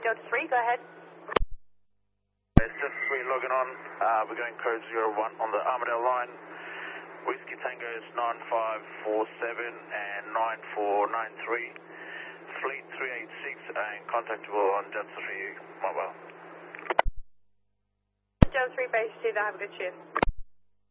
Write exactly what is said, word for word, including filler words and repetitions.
Delta three, go ahead. It's just three logging on. Uh, we're going code zero one on the Armadale line. Whiskey Tango's nine five four seven and nine four nine three. Fleet three eight six and contactable on Delta three mobile. Delta three base two, have a good shift.